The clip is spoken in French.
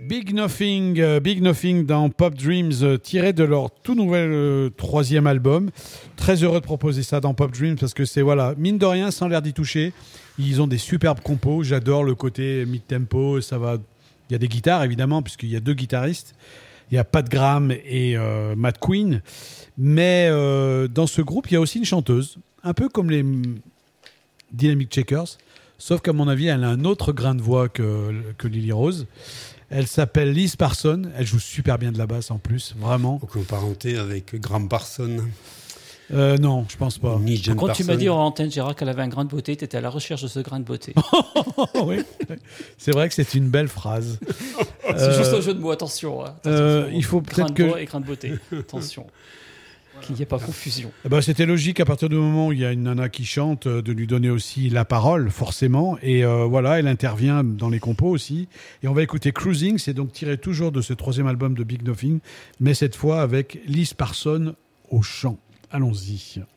Big Nothing dans Pop Dreams, tiré de leur tout nouvel troisième album. Très heureux de proposer ça dans Pop Dreams parce que c'est, voilà, mine de rien, sans l'air d'y toucher. Ils ont des superbes compos. J'adore le côté mid-tempo. Ça va. Il y a des guitares, évidemment, puisqu'il y a deux guitaristes. Il y a Pat Graham et Matt Queen. Mais dans ce groupe, il y a aussi une chanteuse. Un peu comme les Dynamic Checkers. Sauf qu'à mon avis, elle a un autre grain de voix que Lily Rose. Elle s'appelle Liz Parson. Elle joue super bien de la basse en plus, vraiment. Aucune parenté avec Graham Parson. Non, je pense pas. Ni John Quand Parson. tu m'as dit en antenne, Gérard, qu'elle avait un grain de beauté, tu étais à la recherche de ce grain de beauté. Oui. C'est vrai que c'est une belle phrase. C'est juste un jeu de mots, attention. Attention. Il faut grain peut-être de que... bois et grain de beauté. Attention. Qu'il n'y ait pas confusion. C'était logique à partir du moment où il y a une nana qui chante, de lui donner aussi la parole, forcément. Et voilà, elle intervient dans les compos aussi. Et on va écouter Cruising, c'est donc tiré toujours de ce troisième album de Big Nothing, mais cette fois avec Liz Parson au chant. Allons-y.